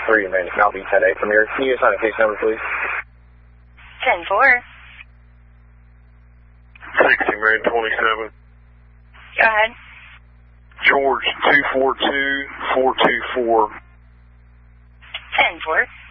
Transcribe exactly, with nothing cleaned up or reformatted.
three, man. I'll be ten eight from here. Can you assign a case number, please? ten four. sixty, man, twenty-seven. Go ahead. George, two four two, four two four. ten four.